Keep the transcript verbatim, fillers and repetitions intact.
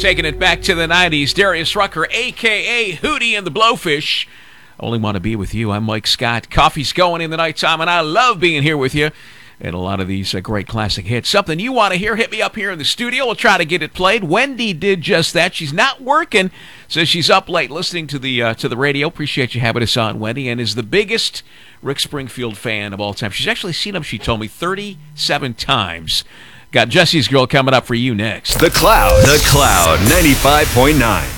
Taking it back to the nineties, Darius Rucker, a k a. Hootie and the Blowfish. Only Want to Be With You. I'm Mike Scott. Coffee's going in the nighttime, and I love being here with you. And a lot of these uh, great classic hits. Something you want to hear, hit me up here in the studio. We'll try to get it played. Wendy did just that. She's not working, so she's up late listening to the uh, to the radio. Appreciate you having us on, Wendy, and is the biggest Rick Springfield fan of all time. She's actually seen him, she told me, thirty-seven times. Got Jesse's Girl coming up for you next. The Cloud. The Cloud, ninety-five point nine.